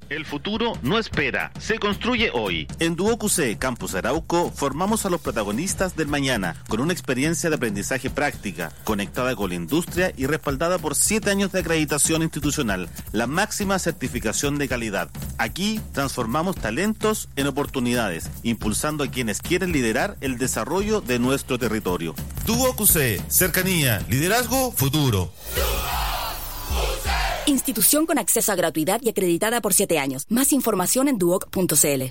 El futuro no espera, se construye hoy. En Duoc UC Campus Arauco formamos a los protagonistas del mañana con una experiencia de aprendizaje práctica, conectada con la industria y respaldada por 7 años de acreditación institucional, la máxima certificación de calidad. Aquí transformamos talentos en oportunidades, impulsando a quienes quieren liderar el desarrollo de nuestro territorio. Duoc UC, cercanía, liderazgo, futuro. Institución con acceso a gratuidad y acreditada por 7 años. Más información en duoc.cl.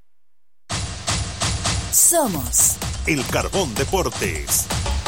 Somos El Carbón Deportes.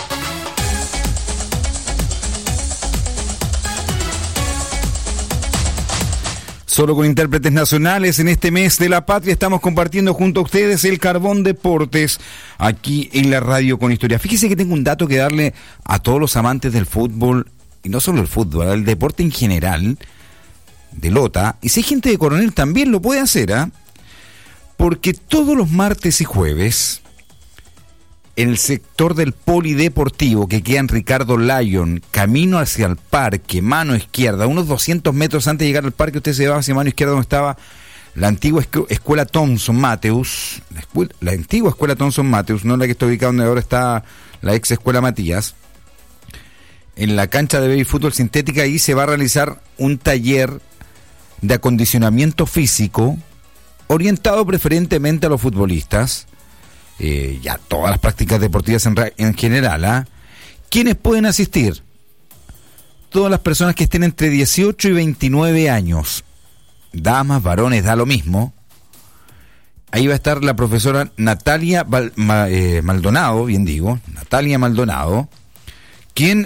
Solo con intérpretes nacionales en este mes de la patria estamos compartiendo junto a ustedes el Carbón Deportes aquí en la radio con historia. Fíjese que tengo un dato que darle a todos los amantes del fútbol, y no solo el fútbol, el deporte en general, de Lota, y si hay gente de Coronel también lo puede hacer, porque todos los martes y jueves, en el sector del polideportivo que queda en Ricardo Lyon, camino hacia el parque, mano izquierda, unos 200 metros antes de llegar al parque, usted se va hacia mano izquierda donde estaba la antigua escuela Thomson Matheus, la antigua escuela Thomson Matheus, no la que está ubicada donde ahora está la ex escuela Matías. En la cancha de baby fútbol sintética, ahí se va a realizar un taller de acondicionamiento físico orientado preferentemente a los futbolistas, y a todas las prácticas deportivas en general. ¿Quiénes pueden asistir? Todas las personas que estén entre 18 y 29 años, damas, varones, da lo mismo. Ahí va a estar la profesora Natalia Maldonado, Natalia Maldonado, quien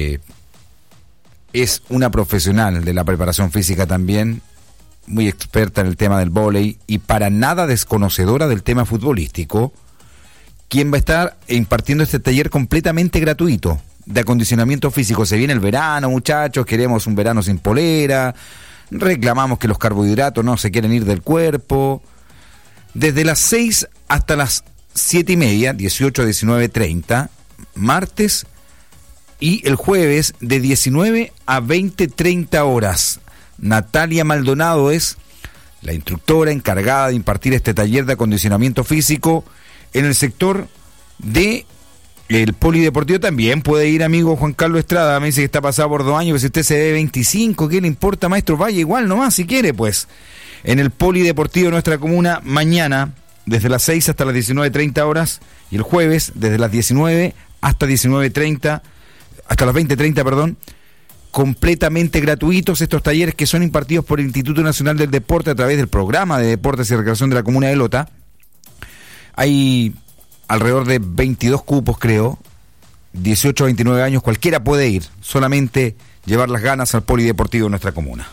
es una profesional de la preparación física también, muy experta en el tema del vóley y para nada desconocedora del tema futbolístico, quien va a estar impartiendo este taller completamente gratuito de acondicionamiento físico. Se viene el verano, muchachos, queremos un verano sin polera, reclamamos que los carbohidratos no se quieren ir del cuerpo. Desde las 6 hasta las 7:30, 18 a 19:30, martes, y el jueves de 19 a 20:30 horas. Natalia Maldonado es la instructora encargada de impartir este taller de acondicionamiento físico en el sector de el polideportivo. También puede ir, amigo Juan Carlos Estrada, me dice que está pasado por 2 años, pero si usted se ve 25, ¿qué le importa, maestro? Vaya igual nomás, si quiere, pues. En el polideportivo de nuestra comuna, mañana, desde las 6 hasta las 19:30 horas, y el jueves, desde las 19 hasta 19:30, hasta las 20:30, perdón, completamente gratuitos estos talleres que son impartidos por el Instituto Nacional del Deporte a través del programa de Deportes y Recreación de la Comuna de Lota. Hay alrededor de 22 cupos, creo, 18 a 29 años, cualquiera puede ir, solamente llevar las ganas al polideportivo de nuestra comuna.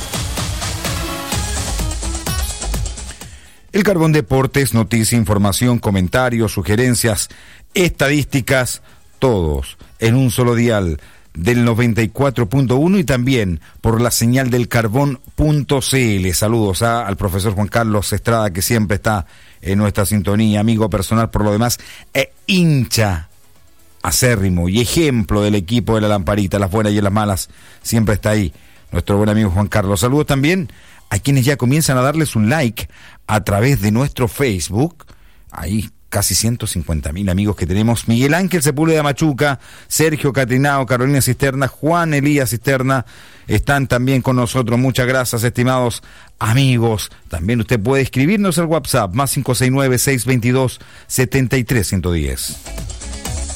El Carbón Deportes, noticia, información, comentarios, sugerencias, estadísticas, todos en un solo dial del 94.1 y también por la señal del carbón.cl. Saludos al profesor Juan Carlos Estrada, que siempre está en nuestra sintonía, amigo personal por lo demás, hincha acérrimo y ejemplo del equipo de la Lamparita, las buenas y las malas, siempre está ahí nuestro buen amigo Juan Carlos. Saludos también a quienes ya comienzan a darles un like a través de nuestro Facebook, ahí casi 150.000 amigos que tenemos. Miguel Ángel Sepúlveda Machuca, Sergio Catrinao, Carolina Cisterna, Juan Elías Cisterna, están también con nosotros. Muchas gracias, estimados amigos. También usted puede escribirnos al WhatsApp, más 569-622-73110.